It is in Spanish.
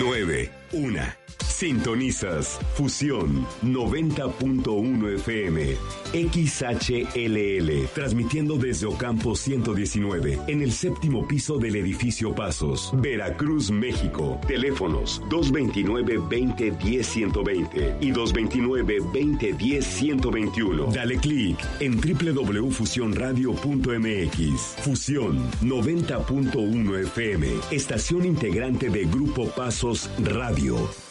9-1. Sintonizas Fusión 90.1 FM XHLL, transmitiendo desde Ocampo 119, en el séptimo piso del edificio Pasos, Veracruz, México. Teléfonos 229-2010-120 y 229-2010-121. Dale clic en www.fusionradio.mx. Fusión 90.1 FM, estación integrante de Grupo Pasos Radio.